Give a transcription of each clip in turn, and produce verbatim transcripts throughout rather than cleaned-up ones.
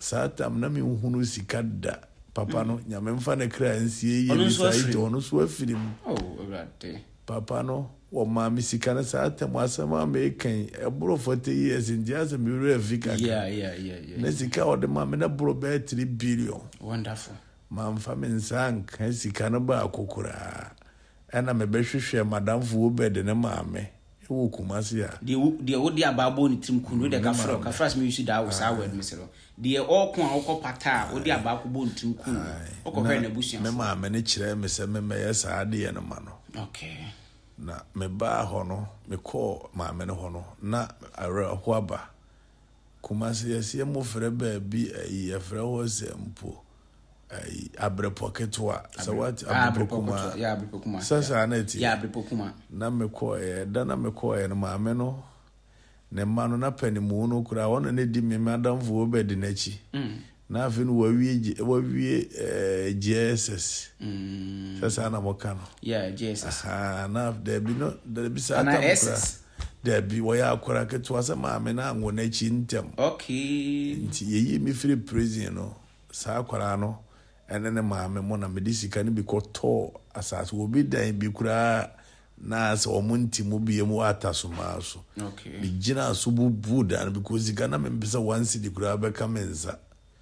Satam na me hunu sika da papa no nyame mfa ne kra nsie ye mi sai to no so afirim oh right papa no wo ma mi sika na satam asema me kan e bro forty years ndia se mi re fika yeah yeah yeah yeah na sika o de ma me na bro be three billion wonderful ma mfa me nsan kan sika no ba akokura ana me be hwehwe madam fu be de ne ma me e wo kumase ya de de wo de ababo ni trim kunu de ka fro ka fras me use da wo sa word me sero de all kon akopata wo de abako bo ntim kunu okopɛ na busia me ma me ne kire me se me me yesa ade ye no ma no okay na me ba ho no me call ma me ne ho no na ara ho aba kumase yesi mo frɛ ba bi ayi e frɛ ho sempo ai abre pocketwa so what abre pokuma ya abre pokuma sasa na ti ya abre pokuma na me call e da na me call e no ma me no ne ma no na pani mu no kura wona ne di me madam fu obedi na chi mm na afin wawie wawie eh G S S mm sasa na mokano yeah G S S ah na there be no there be sa na S S there be wo ya akora ke to asa ma me na ngo na chi ntem okay nti yeyi mi free prison no sa akora no ene ne ma me mo na me disika ni bi ko to asase wo bi dan bi kura na so omunti mu bi mu atasoma so okay bi gina so bubu dan because gana me bisa one city kura be kamenza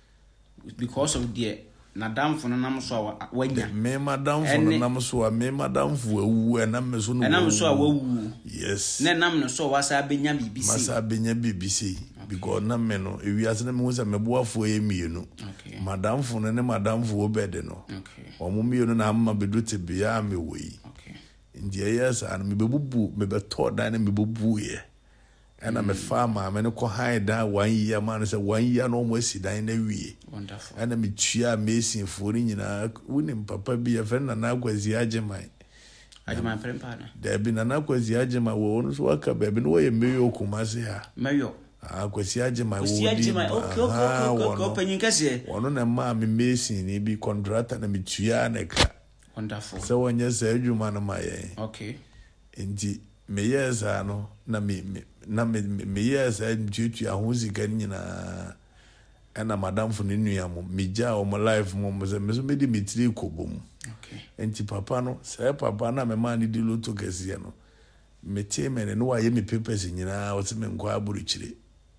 because of the nadam fo nam so wanya me madam fo nam so me madam fo awu na me so no nam so awu yes na nam no so wasa benya bibisi masa benya bibisi because na me no ewi ase na me husa me boafo ye mienu okay madam fo ne madam fo obede no okay omo mienu na amma bedote bia me wei okay ndiye yes an me bebubu me beto dan na me bebubu ye ana me farmer me no ko hide down one year man say one year no mo si dan na wie wonderful ana me tua mesin fori nyina wonim papa bi e fe na na kwazi agemai agemai prempa na da bi na na kwazi agema wo no so waka ba bi no wo ye meyo kumase ha meyo ah kwazi agemai wo di agemai okay okay okay open kase wono na ma me mesin ni bi contractor na me tua na ka wonderful so wonya sa adwuma na ma ye okay enti me yes ano na me na me me yes and tutu ahuzika nyina ana madam fu ne nua mo meja o mo life mo mo se me so me di mitri kobom okay enti papa no se papa na me ma ni di loto kase no me te me ne no wa ye me papers nyina o se me nkwa aburu kire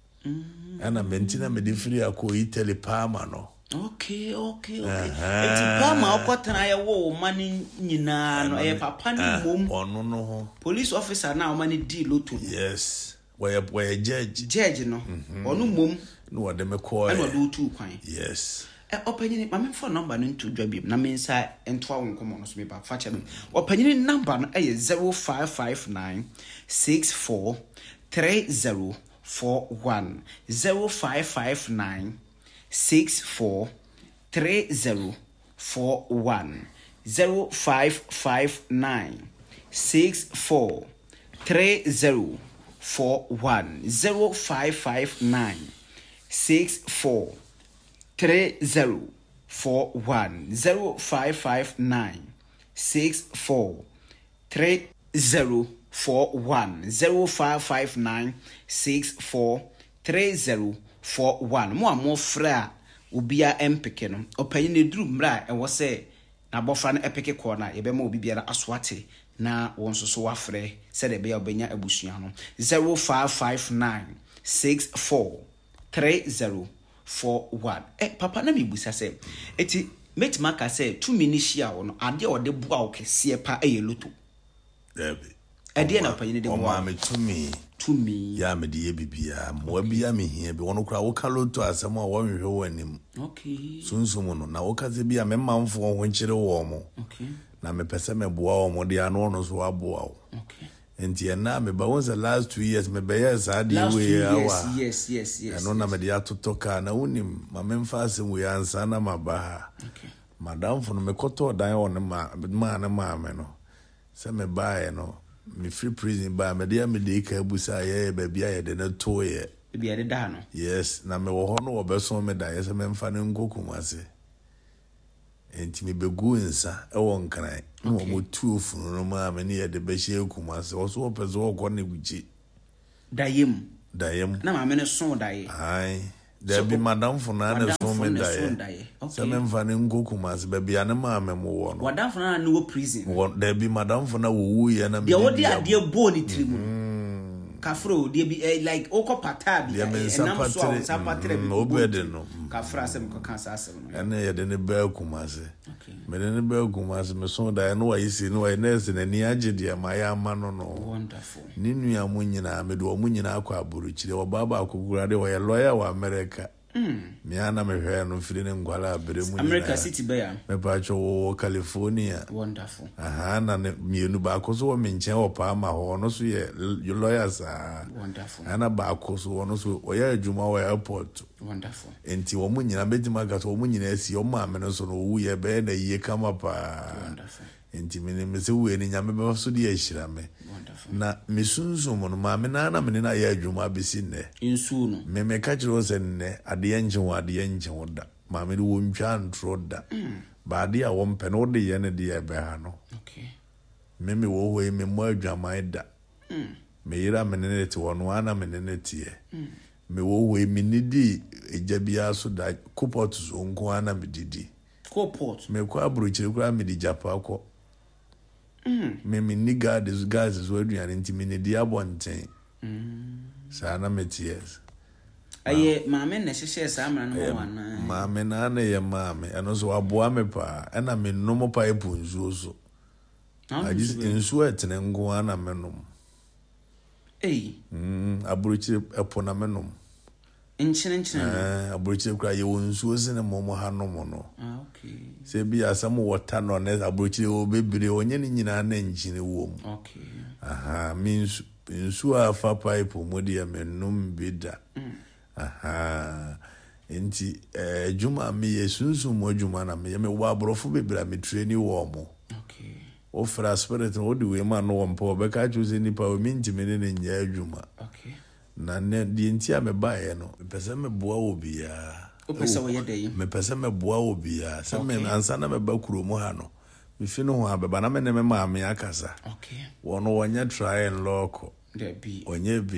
mm ana me ntina me di free akọ Italy Parma no okay okay okay enti Parma okwatana ye wo mani nyina no e papa ni mom ono no ho police officer na o mani di loto yes where where judge judge no ono mom no wa de me call and do two kwan yes e opanyini ma me phone number no nto dwa bi na me nsa ento awo nkomo no so me ba fa che me opanyini number no e zero five five nine six four three zero four one zero five five nine six four three zero four one zero five five nine six four three zero four one zero five five nine six four three zero four one zero five five nine six four three zero four one zero five five nine six four three zero four one mo amo fra obia empeke no opanyi ne duru mra e wo se na bofra no epeke corner ye be ma obi biara asoate na won so so wafre se de be obenya abusua no zero five five nine six four three zero four one eh papa na me busa se eti metima ka se two minishia wo no ade o de bua wo kese pa e yeloto David ade na opanyi ne de mo ma tumi tumi ya me de bibia mo bia me hia bi wono kra wo kaloto asem a wo hwehwe wanim okay sunsumu no na wo kaze bia me mamfo ho nkyere wo mo okay na me pese me boa wo mo de ano no so aboa wo okay enti na me ba won the last two years me be yes ade we yes yes yes yes no na me de atotoka na wonim ma me mfa asem we ansa na mabaha okay madam fo no me koto dan on ma ma na ma me no se me bae no me free prison ba me de me de ka busa ye ba bia ye de na to ye bia de da no yes na me wo ho no wo be so me da ye se me mfa ne ngokum ase enti me begu nsa e wo nkran no mo tu funu no ma me ne ye de be hye kum ase wo so pese wo ko ne guji dayem dayem na ma me ne so daye ai There be madam for nine so many die. Some enfaning Gokumas, baby, and a mamma one. Madam for no prison. There be madam for no woo and a dear dear bony trim. Cafro, dear be like Oko Patabi, and some Sapatre, no bedeno. Cafrasem Cocassasem. And they had any bell Kumase. But any bell Kumas, me so that I know I see no I nest in any agedia, my man no. Wonderful. Ninu Munina, Medo Munina Aquaburuchi, or Baba Kugrade, or a lawyer or America. Miana me hair no feeling Guala, but America City Bear. Me pacho California. Wonderful. Aha, na me nu ba ko so menche o pa ma ho no so ye lawyers ah. Wonderful. Ana ba ko so no so o ya adwuma o airport. Wonderful. Enti wo munyina betima ga so wo munyina asi o ma me no so no wu ye be na ye kama pa. Wonderful. Enti me me se wu eni nyame be so de ahira me. Wonderful. Na me sunsun no ma me na na me na ye adwuma be si ne. Insu no. Me me ka kiro se ne ade enje wo ade enje wo da. Ma me wo ntwa ntro da. Ba ade a wo mpe no de ye ne de ye be ha no. Okay. Me me wo ho me mo adwaman da. Mm. Me yira me ne te wo no ana me ne tie. Mm. Me wo ho me ni di ejabia so da kupot so nko ana me didi. Kupot. Me kwa abrochire kwa me di japa ko. Mm. Me me ni god is guys is we aduane nti me ne di abonten. Mm. Sa na me ties. Aye maame na hyehyɛ saa amana no wana. Maame na na ye maame eno so aboa me pa ena me nomo pa epu nsuo so. Agis nsuo etene ngo ana menom. Eh. Mm abrochire epo na menom. Nchene nchene. Eh abrochire kra ye wonsuo sene momo hanom no. Ah okay. Se bi asam water no na abrochire o bebire onye ni nyina na nchine wom. Okay. Aha means nsuo afa pipe modi ya menom bida. Mm. Aha enti eh juma me yesunsu mo juma na me me wa brofo bebira me train wo mo. Okay. O fra spirit no de we ma no wo mpo be ka choose ni pa o minti me ne nya adwuma. Okay. Na ne di enti a me bae no pese me boa obi ya. O pese wo ye dey. Me pese me boa obi ya. Se me ansa na me ba kuro mo ha no. Me fi no ho abeba na me ne me ma me akasa. Okay. Wo no wonya try and lock. There be. Onye bi